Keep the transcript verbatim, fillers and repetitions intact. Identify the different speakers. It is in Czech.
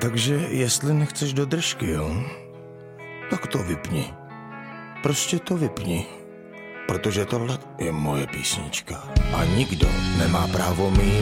Speaker 1: Takže jestli nechceš do držky, jo, tak to vypni. Prostě to vypni. Protože tohle je moje písnička. A nikdo nemá právo mi ji